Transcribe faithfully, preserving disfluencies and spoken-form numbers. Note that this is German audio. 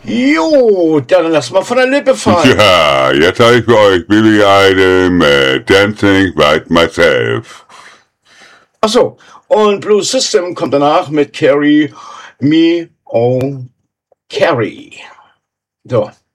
Jo, dann lass mal von der Lippe fallen. Ja, jetzt habe ich für euch Billy Idol mit Dancing by Myself. Achso, und Blue System kommt danach mit Carry Me, oh, Carry. So.